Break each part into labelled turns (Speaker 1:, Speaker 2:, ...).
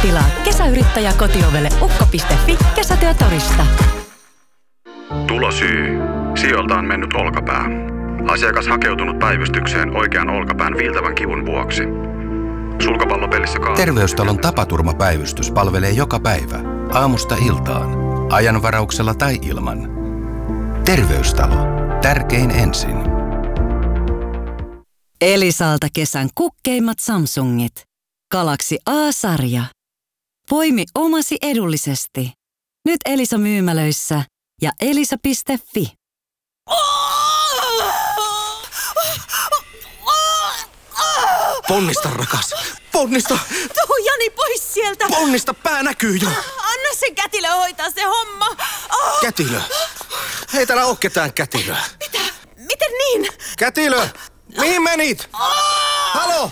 Speaker 1: Tilaa kesäyrittäjä kotiovelle ukko.fi kesätyötorista.
Speaker 2: Tulosyy. Sijoilta on mennyt olkapää. Asiakas hakeutunut päivystykseen oikean olkapään viiltävän kivun vuoksi. Sulkapallopelissä
Speaker 3: Terveystalon tapaturmapäivystys palvelee joka päivä, aamusta iltaan, ajanvarauksella tai ilman. Terveystalo. Tärkein ensin.
Speaker 1: Elisalta kesän kukkeimmat Samsungit. Galaxy A-sarja. Poimi omasi edullisesti. Nyt Elisa myymälöissä ja elisa.fi.
Speaker 4: Ponnista, rakas. Ponnista.
Speaker 5: Tuu Jani pois sieltä.
Speaker 4: Ponnista, pää näkyy jo.
Speaker 5: Anna sen kätilö hoitaa se homma.
Speaker 4: Kätilö. Ei täällä oo ketään kätilöä.
Speaker 5: Mitä? Miten niin?
Speaker 4: Kätilö. Mihin menit? Halo.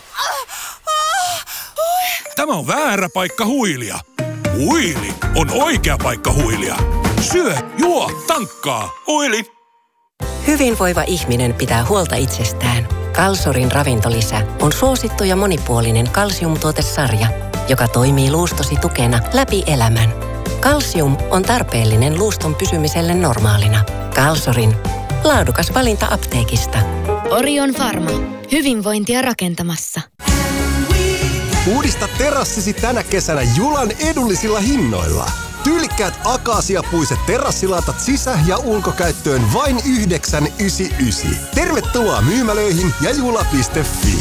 Speaker 6: Tämä on väärä paikka huilia. Huili on oikea paikka huilia. Syö, juo, tankkaa. Huili.
Speaker 7: Hyvinvoiva ihminen pitää huolta itsestään. Kalsorin ravintolisä on suosittu ja monipuolinen kalsiumtuotesarja, joka toimii luustosi tukena läpi elämän. Kalsium on tarpeellinen luuston pysymiselle normaalina. Kalsorin. Laadukas valinta apteekista.
Speaker 8: Orion Pharma. Hyvinvointia rakentamassa.
Speaker 9: Uudista terassisi tänä kesänä Julan edullisilla hinnoilla. Tyylikkäät akaasiapuiset terassilatat sisä- ja ulkokäyttöön vain 9,99. Tervetuloa myymälöihin ja jula.fi.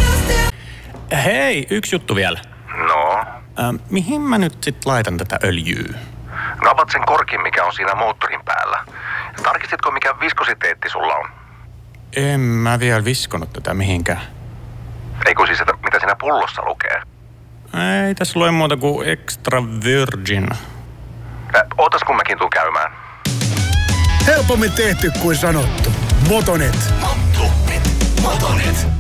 Speaker 10: Hei, yksi juttu vielä.
Speaker 11: No?
Speaker 10: Mihin mä nyt sit laitan tätä öljyä?
Speaker 11: No avat sen korkin, mikä on siinä moottorin päällä. Tarkistitko, mikä viskositeetti sulla on?
Speaker 10: En mä vielä viskonut tätä mihinkään.
Speaker 11: Eikö siis, että mitä siinä pullossa lukee?
Speaker 10: Ei tässä lue muuta kuin extra virgin.
Speaker 11: Ootas kun mäkin tuun käymään.
Speaker 12: Helpommin tehty kuin sanottu. Motonet.
Speaker 11: Motonet.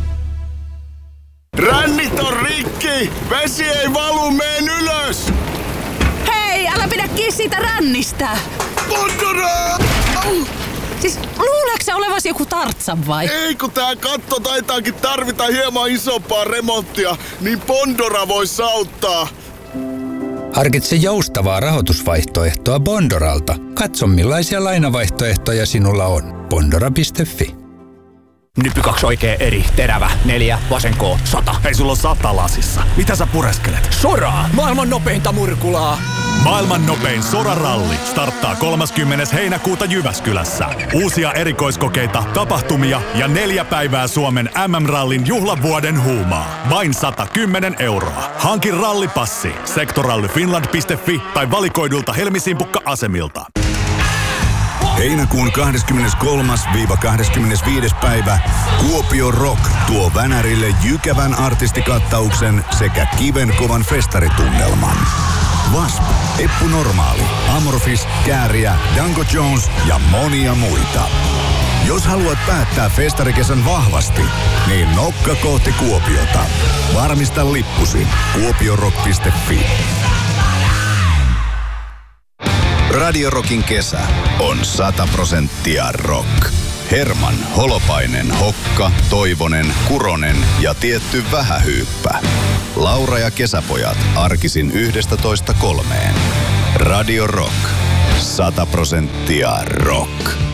Speaker 12: Rännit on rikki! Vesi ei valu, meen ylös!
Speaker 5: Hei, älä pidä kiinni siitä rännistä.
Speaker 12: Bondora!
Speaker 5: Siis luuleeko sä olevasi joku Tartsan vai?
Speaker 12: Ei, kun tää katto taitaakin tarvita hieman isompaa remonttia, niin Bondora vois auttaa.
Speaker 13: Harkitse joustavaa rahoitusvaihtoehtoa Bondoralta. Katso millaisia lainavaihtoehtoja sinulla on. Bondora.fi.
Speaker 14: Nyppy 2 oikee eri, terävä, 4, vasenko, 100.
Speaker 15: Hei, sulla on 100 lasissa. Mitä sä pureskelet?
Speaker 14: Soraa! Maailman nopeinta murkulaa!
Speaker 15: Maailman nopein Sora-ralli starttaa 30. heinäkuuta Jyväskylässä. Uusia erikoiskokeita, tapahtumia ja 4 päivää Suomen MM-rallin juhlavuoden huumaa. Vain 110 €. Hankin rallipassi sektorallyfinland.fi tai valikoidulta Helmisimpukka-asemilta.
Speaker 16: Heinäkuun 23.–25. päivä Kuopio Rock tuo Vänärille jykevän artistikattauksen sekä kivenkovan festaritunnelman. Wasp, Eppu Normaali, Amorphis, Kääriä, Danko Jones ja monia muita. Jos haluat päättää festarikesän vahvasti, niin nokka kohti Kuopiota. Varmista lippusi kuopiorock.fi. Radio Rockin kesä on 100% rock. Herman, Holopainen, Hokka, Toivonen, Kuronen ja tietty Vähähyyppä. Laura ja kesäpojat arkisin 11:00–3:00. Radio Rock. 100% rock.